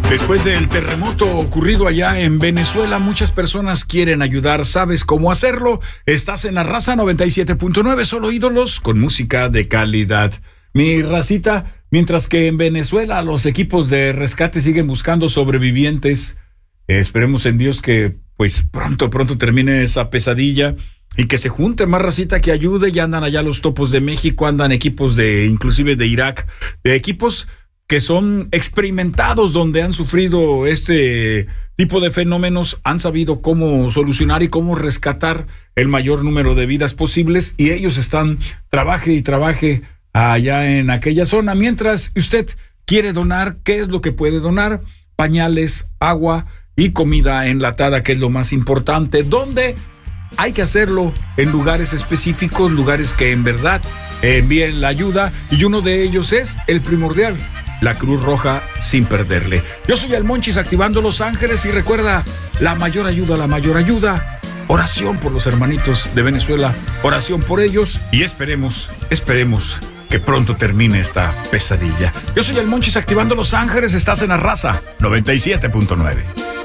Después del terremoto ocurrido allá en Venezuela, muchas personas quieren ayudar. ¿Sabes cómo hacerlo? Estás en la Raza 97.9, solo ídolos con música de calidad. Mi racita, mientras que en Venezuela los equipos de rescate siguen buscando sobrevivientes, esperemos en Dios que pues pronto termine esa pesadilla y que se junte más racita que ayude. Ya andan allá los Topos de México, andan equipos inclusive de Irak, de equipos que son experimentados, donde han sufrido este tipo de fenómenos, han sabido cómo solucionar y cómo rescatar el mayor número de vidas posibles, y ellos están trabaje y trabaje allá en aquella zona. Mientras usted quiere donar, ¿qué es lo que puede donar? Pañales, agua y comida enlatada, que es lo más importante. ¿Dónde? Hay que hacerlo en lugares específicos, lugares que en verdad envíen la ayuda, y uno de ellos es el primordial, la Cruz Roja, sin perderle. Yo soy el Monchis, activando Los Ángeles, y recuerda, la mayor ayuda, oración por los hermanitos de Venezuela, oración por ellos, y esperemos que pronto termine esta pesadilla. Yo soy el Monchis, activando Los Ángeles, estás en la Raza 97.9.